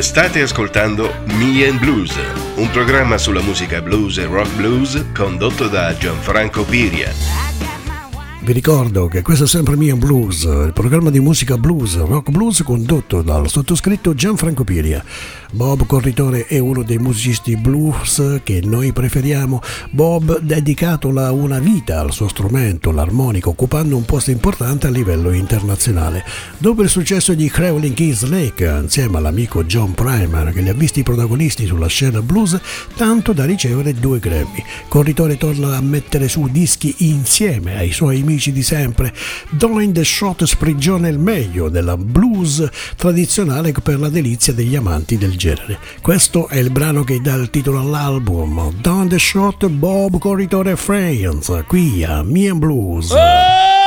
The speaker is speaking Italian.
State ascoltando Me and Blues, un programma sulla musica blues e rock blues condotto da Gianfranco Piria. Vi ricordo che questo è sempre Me and Blues, il programma di musica blues, rock blues condotto dal sottoscritto Gianfranco Piria. Bob Corritore è uno dei musicisti blues che noi preferiamo. Bob ha dedicato una vita al suo strumento, l'armonica, occupando un posto importante a livello internazionale. Dopo il successo di Crowley Keys Lake, insieme all'amico John Primer, che li ha visti protagonisti sulla scena blues, tanto da ricevere 2 Grammy. Corritore torna a mettere su dischi insieme ai suoi amici di sempre. Doing the Shot sprigiona il meglio della blues tradizionale per la delizia degli amanti del genere. Questo è il brano che dà il titolo all'album. Doing the Shot, Bob Corritore Friends, qui a Me and Blues.